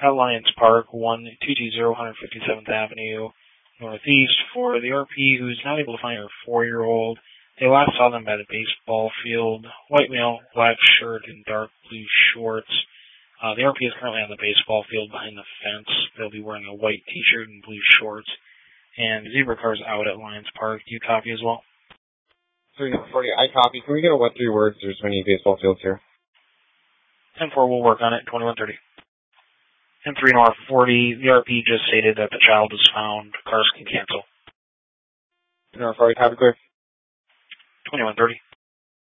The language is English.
at Lions Park, 1220 157th Avenue Northeast, for the RP who's not able to find her 4-year-old. They last saw them by the baseball field. White male, black shirt, and dark blue shorts. The RP is currently on the baseball field behind the fence. They'll be wearing a white t-shirt and blue shorts. And the zebra car's out at Lions Park. Do you copy as well? 340, I copy. Can we get a 1-3 words? There's many baseball fields here. 10-4, we'll work on it. 2130. And 3 North 40, the RP just stated that the child was found. Cars can cancel. 3 North 40, copy clear. 2130.